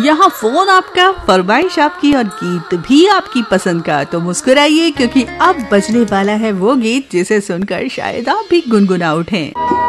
यहाँ फोन आपका, फरमाइश आपकी और गीत भी आपकी पसंद का। तो मुस्कुराइए क्योंकि अब बजने वाला है वो गीत जिसे सुनकर शायद आप भी गुनगुना उठें।